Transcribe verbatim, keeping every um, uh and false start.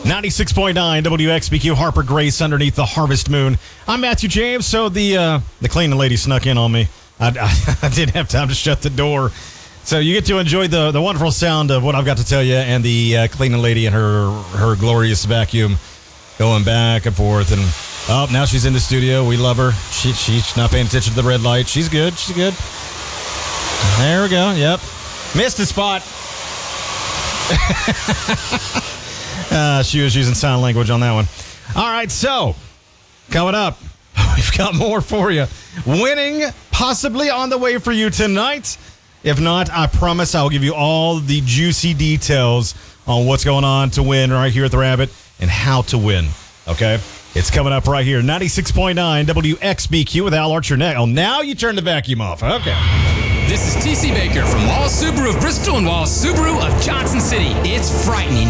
ninety-six point nine W X B Q, Harper Grace underneath the harvest moon. I'm Matthew James. So the uh, the cleaning lady snuck in on me. I, I, I didn't have time to shut the door. So you get to enjoy the, the wonderful sound of what I've got to tell you, and the uh, cleaning lady and her her glorious vacuum going back and forth. And oh, now she's in the studio. We love her. She she's not paying attention to the red light. She's good. She's good. There we go. Yep. Missed a spot. uh, she was using sign language on that one. All right, so coming up, we've got more for you. Winning possibly on the way for you tonight. If not, I promise I'll give you all the juicy details on what's going on to win right here at the Rabbit and how to win. Okay? It's coming up right here. ninety-six point nine W X B Q with Al Archer next. Oh, now you turn the vacuum off. Okay. This is T C Baker from Wallace Subaru of Bristol and Wallace Subaru of Johnson City. It's frightening